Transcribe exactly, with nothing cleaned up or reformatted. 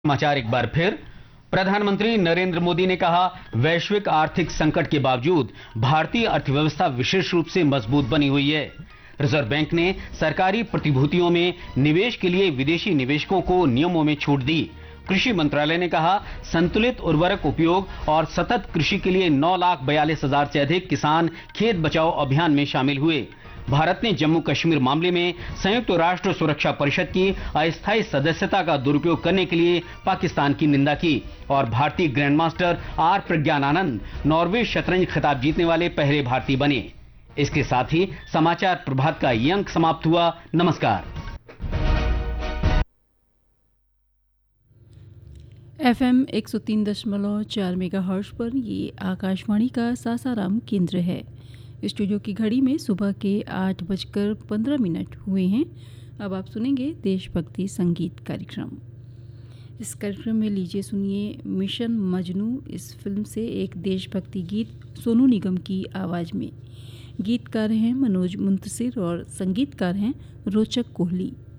समाचार एक बार फिर। प्रधानमंत्री नरेंद्र मोदी ने कहा, वैश्विक आर्थिक संकट के बावजूद भारतीय अर्थव्यवस्था विशेष रूप से मजबूत बनी हुई है। रिजर्व बैंक ने सरकारी प्रतिभूतियों में निवेश के लिए विदेशी निवेशकों को नियमों में छूट दी। कृषि मंत्रालय ने कहा, संतुलित उर्वरक उपयोग और सतत कृषि के लिए नौ लाख बयालीस हजार से अधिक किसान खेत बचाओ अभियान में शामिल हुए। भारत ने जम्मू कश्मीर मामले में संयुक्त राष्ट्र सुरक्षा परिषद की अस्थायी सदस्यता का दुरुपयोग करने के लिए पाकिस्तान की निंदा की और भारतीय ग्रैंडमास्टर आर प्रज्ञानानंद नॉर्वे शतरंज खिताब जीतने वाले पहले भारतीय बने। इसके साथ ही समाचार प्रभात का ये अंक समाप्त हुआ। नमस्कार। एफएम एक सौ तीन दशमलव चार मेगाहर्ट्ज पर ये आकाशवाणी का सासाराम केंद्र है। स्टूडियो की घड़ी में सुबह के आठ बजकर पंद्रह मिनट हुए हैं। अब आप सुनेंगे देशभक्ति संगीत कार्यक्रम। इस कार्यक्रम में लीजिए सुनिए मिशन मजनू इस फिल्म से एक देशभक्ति गीत सोनू निगम की आवाज़ में। गीतकार हैं मनोज मुंतसिर और संगीतकार हैं रोचक कोहली।